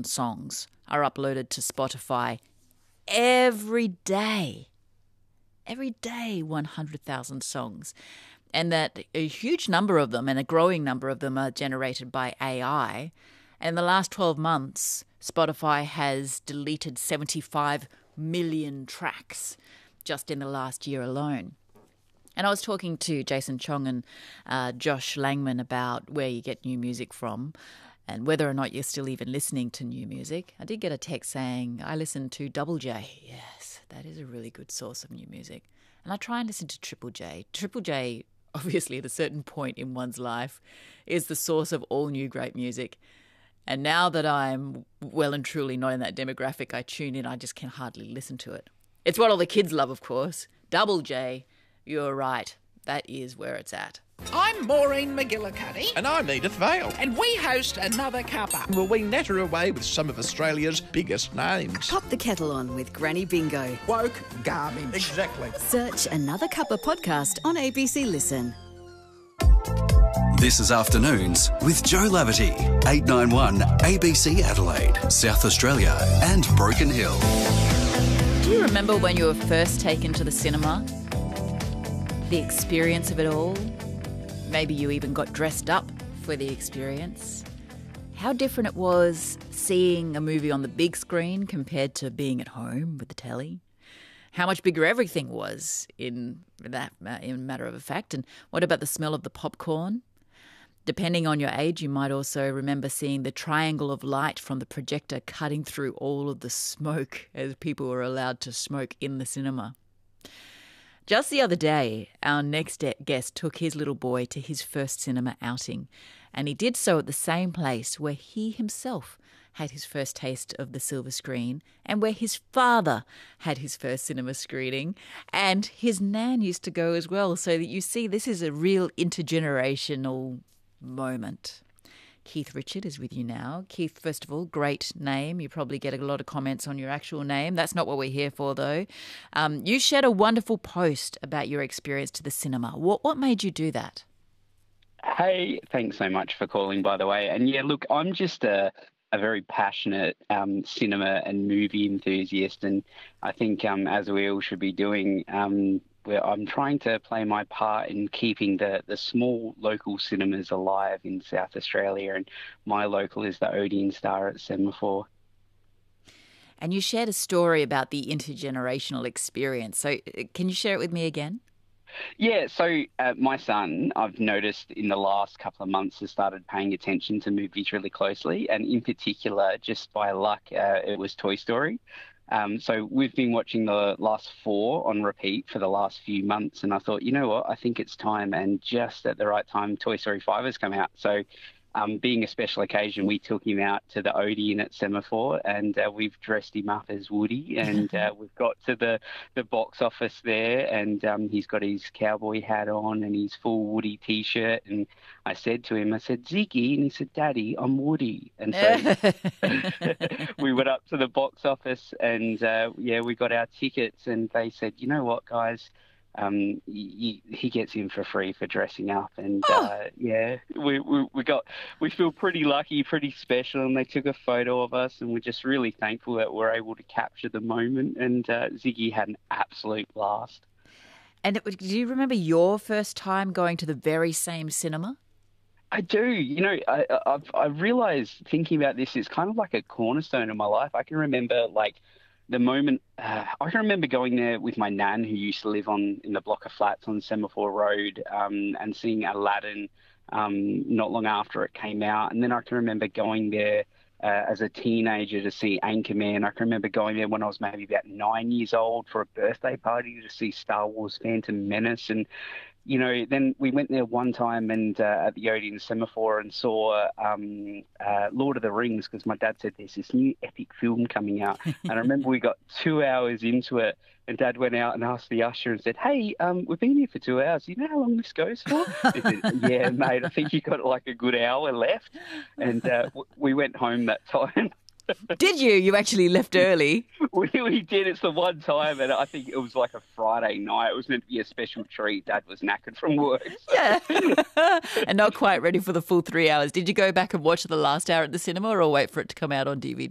100,000 songs are uploaded to Spotify every day. Every day, 100,000 songs. And that a huge number of them and a growing number of them are generated by AI. And in the last 12 months, Spotify has deleted 75 million tracks just in the last year alone. And I was talking to Jason Chong and Josh Langman about where you get new music from and whether or not you're still even listening to new music. I did get a text saying, I listen to Double J. Yes, that is a really good source of new music. And I try and listen to Triple J. Triple J, obviously at a certain point in one's life, is the source of all new great music. And now that I'm well and truly not in that demographic, I tune in, I just can hardly listen to it. It's what all the kids love, of course. Double J, you're right. That is where it's at. I'm Maureen McGillicuddy. And I'm Edith Vale. And we host Another Cuppa. Well, we natter away with some of Australia's biggest names. Pop the kettle on with Granny Bingo. Woke garbage. Exactly. Search Another Cuppa podcast on ABC Listen. This is Afternoons with Joe Laverty, 891 ABC Adelaide, South Australia and Broken Hill. Do you remember when you were first taken to the cinema? The experience of it all? Maybe you even got dressed up for the experience. How different it was seeing a movie on the big screen compared to being at home with the telly. How much bigger everything was in matter of fact. And what about the smell of the popcorn? Depending on your age, you might also remember seeing the triangle of light from the projector cutting through all of the smoke as people were allowed to smoke in the cinema. Just the other day, our next guest took his little boy to his first cinema outing, and he did so at the same place where he himself had his first taste of the silver screen and where his father had his first cinema screening, and his nan used to go as well, so that you see this is a real intergenerational moment. Keith Richard is with you now. Keith, first of all, great name. You probably get a lot of comments on your actual name. That's not what we're here for, though. You shared a wonderful post about your experience to the cinema. What made you do that? Hey, thanks so much for calling, by the way. And yeah, look, I'm just a very passionate cinema and movie enthusiast, and I think as we all should be doing, where I'm trying to play my part in keeping the small local cinemas alive in South Australia, and my local is the Odeon Star at Semaphore. And you shared a story about the intergenerational experience. So can you share it with me again? Yeah, so my son, I've noticed in the last couple of months, has started paying attention to movies really closely, and in particular, just by luck, it was Toy Story. So we've been watching the last 4 on repeat for the last few months, and I thought, you know what, I think it's time. And just at the right time, Toy Story 5 has come out. So being a special occasion, we took him out to the Odeon at Semaphore, and we've dressed him up as Woody, and we've got to the box office there, and he's got his cowboy hat on and his full Woody T-shirt, and I said, Ziggy, and he said, Daddy, I'm Woody. And so we went up to the box office, and we got our tickets, and they said, you know what, guys, he gets in for free for dressing up, and we feel pretty lucky, pretty special, and they took a photo of us, and we're just really thankful that we're able to capture the moment, and Ziggy had an absolute blast. And do you remember your first time going to the very same cinema? I do. You know, I realised thinking about this is kind of like a cornerstone of my life. I can remember the moment, I can remember going there with my nan, who used to live in the block of flats on Semaphore Road, and seeing Aladdin not long after it came out. And then I can remember going there as a teenager to see Anchorman. I can remember going there when I was maybe about 9 years old for a birthday party to see Star Wars Phantom Menace. And you know, then we went there one time and at the Odeon Semaphore and saw Lord of the Rings, because my dad said there's this new epic film coming out. And I remember we got 2 hours into it, and Dad went out and asked the usher and said, hey, we've been here for 2 hours. Do you know how long this goes for? He said, yeah, mate, I think you got like a good hour left. And we went home that time. Did you? You actually left early? We did. It's the one time, and I think it was like a Friday night. It was meant to be a special treat. Dad was knackered from work. So. Yeah. And not quite ready for the full 3 hours. Did you go back and watch the last hour at the cinema or wait for it to come out on DVD?